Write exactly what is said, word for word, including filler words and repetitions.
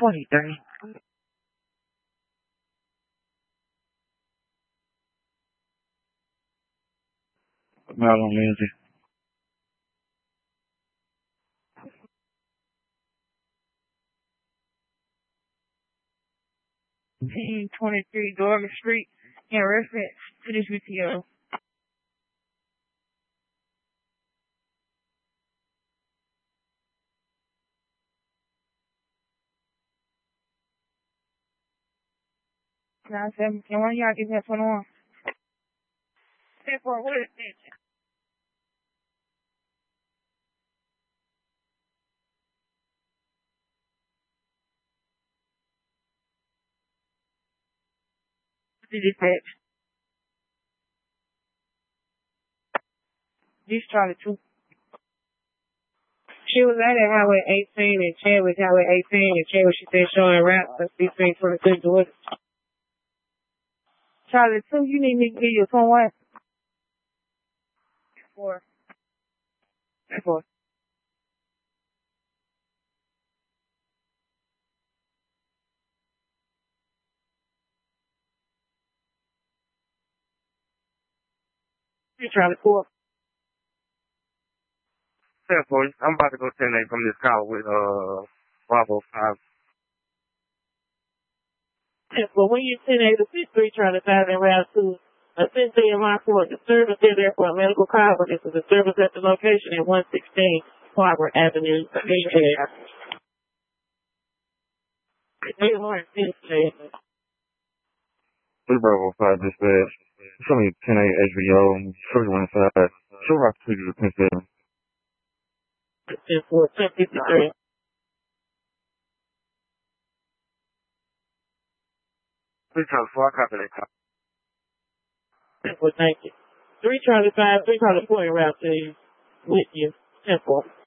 twenty-three. Maryland, Lindsay. twenty-three Dorman Street in reference to this video. nine seven, can one of y'all give me a twenty-one? ten four, what is it? Dispatch. This Charlie two. She was at it Highway eighteen and Chadwick Highway eighteen and Chadwick, she said showing route for between twenty-two Georgia. Charlie two, you need me to give you a twenty-one? Four. Four. You Charlie four. ten four, I'm about to go ten eight from this call with uh Bravo five. But when you ten eight to six three trying to find that route to a ten three in my for a disturbance there there for a medical call, but it's a disturbance at the location at one sixteen Harvard Avenue. Three Bravo five dispatch. Show me ten eight H V O. Show you one side. Show rock to you to ten seven. ten four, ten fifty-three. Three Charlie four, I copy that call. Well, thank you. Three Charlie five, three Charlie four in route to you with you. ten four.